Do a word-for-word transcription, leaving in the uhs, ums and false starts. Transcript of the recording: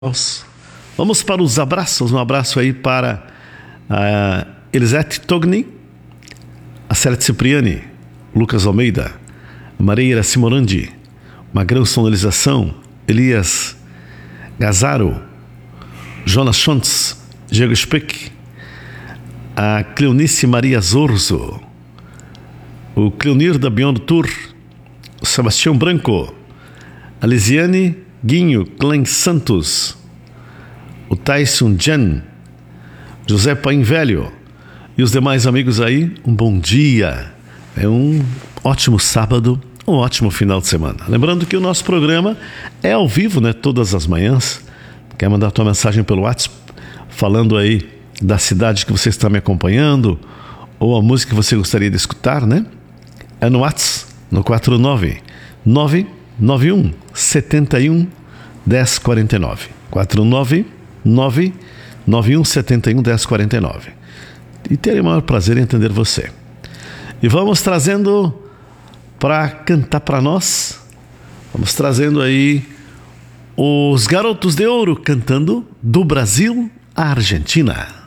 Vamos para os abraços. Um abraço aí para a Elisete Togni, a Célia Cipriani, Lucas Almeida, Maria Simorandi, Magrão Sonorização, Elias Gazaro, Jonas Schontz, Diego Speck, a Cleonice Maria Zorzo, o Cleonir da Beyond Tour, o Sebastião Branco, a Lisiane Guinho, Clem Santos, o Tyson Jan, José Paim Velho e os demais amigos aí, um bom dia, é um ótimo sábado, um ótimo final de semana. Lembrando que o nosso programa é ao vivo, né? Todas as manhãs. Quer mandar tua mensagem pelo WhatsApp, falando aí da cidade que você está me acompanhando, ou a música que você gostaria de escutar, né? É no WhatsApp, no quatro nove nove nove um sete um um zero quatro nove. quatro nove nove nove um sete um um zero quatro nove. E terei o maior prazer em atender você. E vamos trazendo para cantar para nós, vamos trazendo aí os Garotos de Ouro cantando Do Brasil à Argentina.